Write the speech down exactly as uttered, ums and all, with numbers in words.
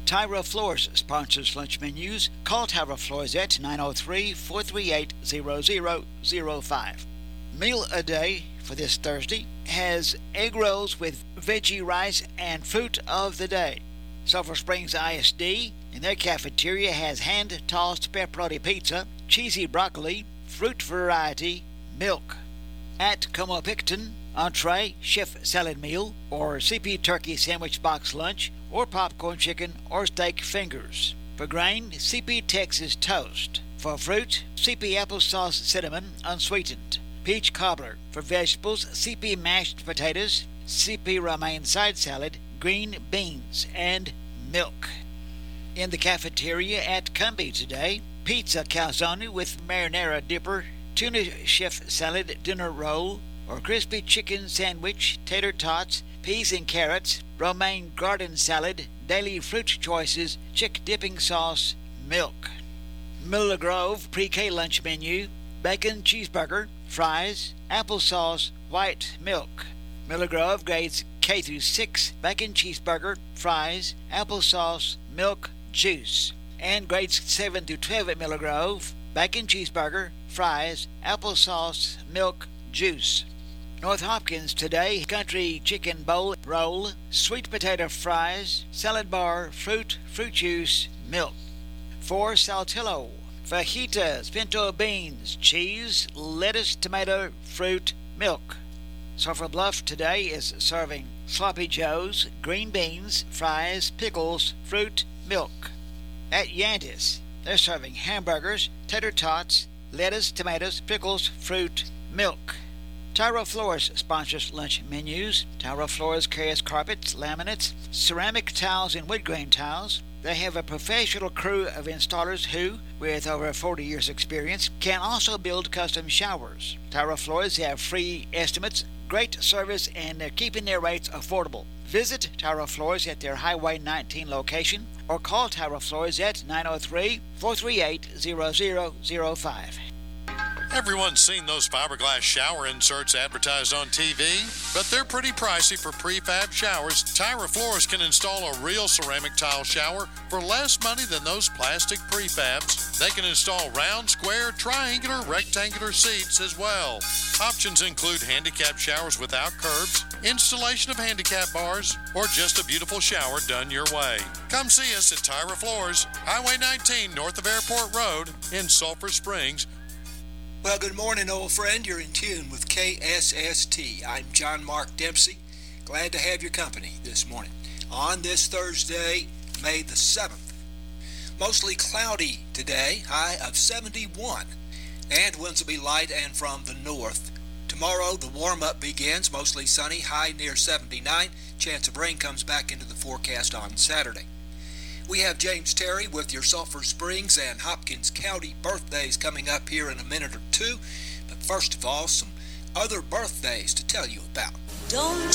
Tyra Floors sponsors lunch menus. Call Tyra Floors at nine oh three, four three eight, zero zero zero five. Meal a Day for this Thursday has egg rolls with veggie rice and fruit of the day. Sulphur Springs I S D in their cafeteria has hand-tossed pepperoni pizza, cheesy broccoli, fruit variety, milk. At Como Picton, entree, chef salad meal, or C P turkey sandwich box lunch, or popcorn chicken or steak fingers. For grain, C P Texas toast. For fruit, C P applesauce cinnamon unsweetened. Peach cobbler. For vegetables, C P mashed potatoes, C P romaine side salad, green beans, and milk. In the cafeteria at Cumbie today, pizza calzone with marinara dipper, tuna chef salad dinner roll, or crispy chicken sandwich, tater tots, peas and carrots, romaine garden salad, daily fruit choices, chick dipping sauce, milk. Miller Grove pre-K lunch menu, bacon cheeseburger, fries, applesauce, white milk. Miller Grove grades K through six, bacon cheeseburger, fries, applesauce, milk, juice. And grades seven through twelve at Miller Grove, bacon cheeseburger, fries, applesauce, milk, juice. North Hopkins today, country chicken bowl roll, sweet potato fries, salad bar, fruit, fruit juice, milk. For Saltillo, fajitas, pinto beans, cheese, lettuce, tomato, fruit, milk. Sulphur Bluff today is serving sloppy joes, green beans, fries, pickles, fruit, milk. At Yantis, they're serving hamburgers, tater tots, lettuce, tomatoes, pickles, fruit, milk. Tyra Floors sponsors lunch menus. Tyra Floors carries carpets, laminates, ceramic tiles, and wood grain tiles. They have a professional crew of installers who, with over forty years experience, can also build custom showers. Tyra Floors have free estimates, great service, and they're keeping their rates affordable. Visit Tyra Floors at their Highway nineteen location or call Tyra Floors at nine oh three, four three eight, zero zero zero five. Everyone's seen those fiberglass shower inserts advertised on T V, but they're pretty pricey for prefab showers. Tyra Floors can install a real ceramic tile shower for less money than those plastic prefabs. They can install round, square, triangular, rectangular seats as well. Options include handicap showers without curbs, installation of handicap bars, or just a beautiful shower done your way. Come see us at Tyra Floors, Highway nineteen, north of Airport Road in Sulphur Springs. Well, good morning, old friend. You're in tune with K S S T. I'm John Mark Dempsey. Glad to have your company this morning. On this Thursday, May the seventh. Mostly cloudy today, high of seventy-one. And winds will be light and from the north. Tomorrow, the warm-up begins, mostly sunny, high near seventy-nine. Chance of rain comes back into the forecast on Saturday. We have James Terry with your Sulphur Springs and Hopkins County birthdays coming up here in a minute or two. But first of all, some other birthdays to tell you about. Don't